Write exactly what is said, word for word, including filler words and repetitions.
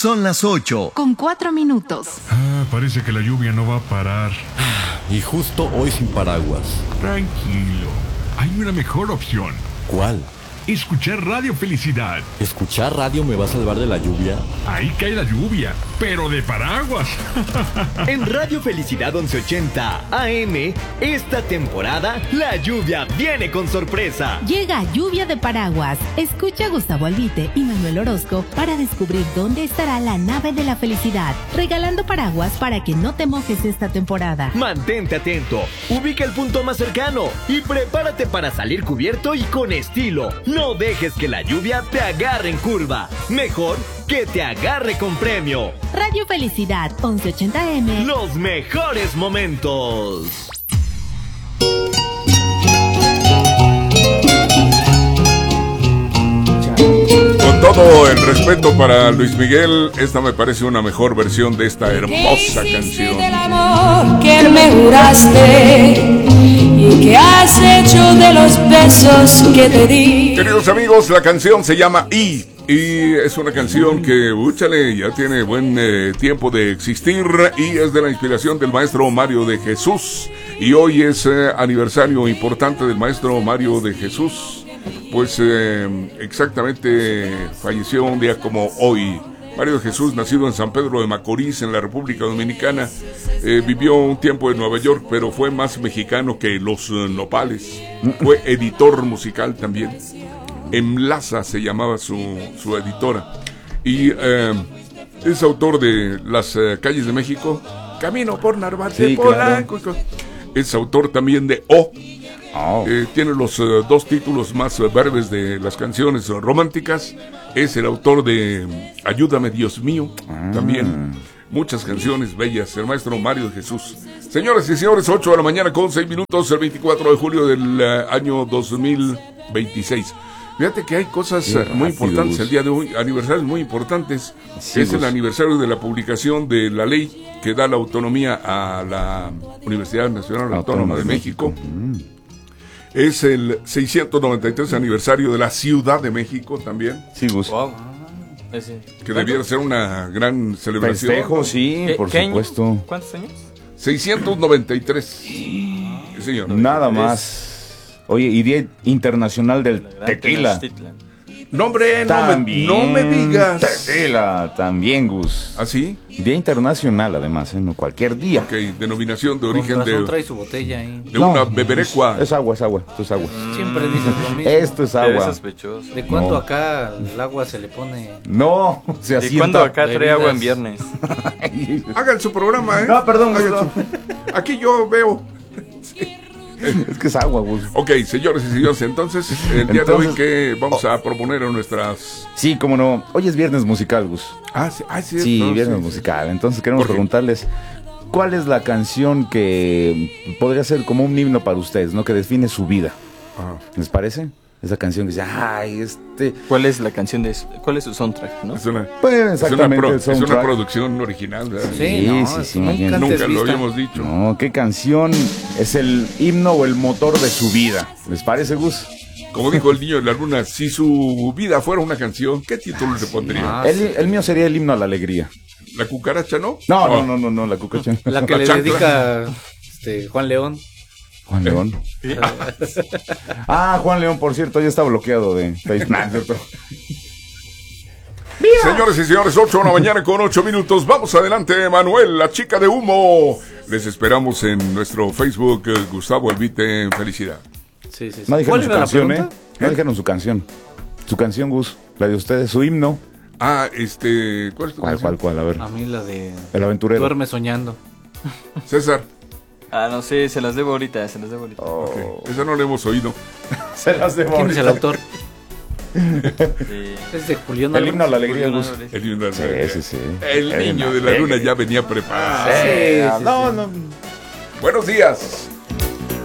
Son las ocho. Con cuatro minutos. Ah, parece que la lluvia no va a parar. Y justo hoy sin paraguas. Tranquilo. Hay una mejor opción. ¿Cuál? Escuchar Radio Felicidad. ¿Escuchar radio me va a salvar de la lluvia? Ahí cae la lluvia, pero de paraguas. En Radio Felicidad once ochenta A M, esta temporada, la lluvia viene con sorpresa. Llega Lluvia de Paraguas. Escucha a Gustavo Albite y Manuel Orozco para descubrir dónde estará la nave de la felicidad, regalando paraguas para que no te mojes esta temporada. Mantente atento, ubica el punto más cercano y prepárate para salir cubierto y con estilo. No dejes que la lluvia te agarre en curva. Mejor que te agarre con premio. Radio Felicidad once ochenta A M. Los mejores momentos. Con todo el respeto para Luis Miguel, esta me parece una mejor versión de esta hermosa canción. Del amor que me juraste y que has hecho de los besos que te di. Queridos amigos, la canción se llama I. Y es una canción que, úchale, ya tiene buen eh, tiempo de existir y es de la inspiración del maestro Mario de Jesús. Y hoy es eh, aniversario importante del maestro Mario de Jesús. Pues eh, exactamente falleció un día como hoy. Mario de Jesús, nacido en San Pedro de Macorís, en la República Dominicana, eh, vivió un tiempo en Nueva York, pero fue más mexicano que los uh, nopales. Fue editor musical también. Emlaza se llamaba su, su editora. Y eh, es autor de Las uh, calles de México, Camino por Narvarte, sí, Polanco. Claro. Es autor también de O. Oh. Eh, tiene los uh, dos títulos más uh, breves de las canciones uh, románticas. Es el autor de um, Ayúdame Dios mío, ah. También muchas canciones bellas, el maestro Mario de Jesús. Señoras y señores, ocho de la mañana con seis minutos, el veinticuatro de julio del uh, año dos mil veintiséis. Fíjate que hay cosas uh, muy importantes el día de hoy, aniversarios muy importantes. Sí, es pues. El aniversario de la publicación de la ley que da la autonomía a la Universidad Nacional Autónoma de México. Mm. Es el seiscientos noventa y tres aniversario de la Ciudad de México también. Sí, Gus. Wow. Que debiera ser una gran celebración. Festejo, sí, ¿Qué, por qué supuesto. Año? ¿Cuántos años? seiscientos noventa y tres. Sí, señor. Nada más. Oye, y Día Internacional del Tequila. No, hombre, no me, no me digas. Tequila, también, Gus. ¿Ah, sí? Día internacional, además, ¿eh? No cualquier día. Ok, denominación de origen Con razón de... trae su botella ahí. De no, una beberecua. Es, es agua, es agua, esto es agua. Mm. Siempre dices lo mismo. Esto es agua. ¿De cuándo no. acá el agua se le pone...? No, se asienta. ¿De cuándo acá trae bebidas? Agua en viernes? Hagan su programa, ¿eh? No, perdón. Hagan su... Aquí yo veo... Sí. Es que es agua, Gus. Ok, señores y señores, entonces, el día entonces, de hoy, ¿qué vamos a proponer en nuestras...? Sí, cómo no. Hoy es viernes musical, Gus. Ah, sí, ah, sí. Sí, no, viernes sí, musical. Entonces queremos preguntarles, ¿cuál es la canción que podría ser como un himno para ustedes, ¿no? Que define su vida. Ajá. ¿Les parece? Esa canción que dice, ay, este... ¿Cuál es la canción de... Cuál es su soundtrack, no? Es una, pues exactamente, es una, pro, el soundtrack. Es una producción original, ¿verdad? Sí, sí, no, sí, sí nunca, nunca lo habíamos dicho. No, ¿qué canción es el himno o el motor de su vida? ¿Les parece, Gus? Como dijo el niño de la luna, si su vida fuera una canción, ¿qué título le pondría? Ah, el, el mío sería el himno a la alegría. ¿La cucaracha, no? No, oh. no, no, no, no, la cucaracha. La que la le chancla. Dedica este, Juan León. Juan León. ¿Sí? Ah, Juan León, por cierto, ya está bloqueado de Facebook. Señores y señores, ocho de la mañana con ocho minutos. Vamos adelante, Manuel, la chica de humo. Les esperamos en nuestro Facebook, Gustavo Albite, felicidad. Sí, sí, sí. No dijeron su canción, ¿eh? No dijeron su canción. Su canción, Gus, la de ustedes, su himno. Ah, este... ¿Cuál es tu ¿Cuál, canción? cuál, cuál? A ver. A mí la de... El aventurero. Duerme soñando. César. Ah, no sé, se las debo ahorita, se las debo ahorita. Oh. Okay. Esa no la hemos oído. Se las debo ¿Quién ahorita. es el autor? Sí. Es de Julián El himno a la alegría, Julián Gus. El himno a la alegría. Sí, sí, sí. El, el niño de la luna ya venía preparado. Sí, sí, sí, sí, no, sí. no. Buenos días.